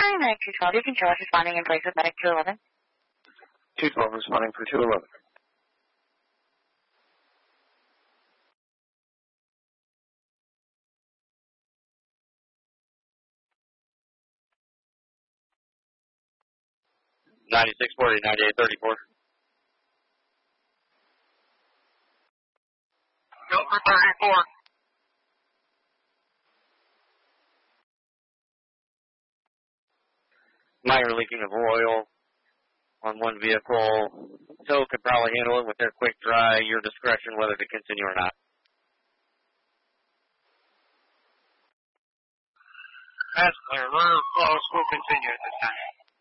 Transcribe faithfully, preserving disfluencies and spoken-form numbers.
nine nine two twelve, you can show us responding in place of medic two eleven. two twelve responding for two eleven. ninety-six forty, ninety-eight thirty-four. Go for thirty-four. Minor leaking of oil on one vehicle. Tow could probably handle it with their quick dry. Your discretion whether to continue or not. That's clear. We're close. We'll continue at this time.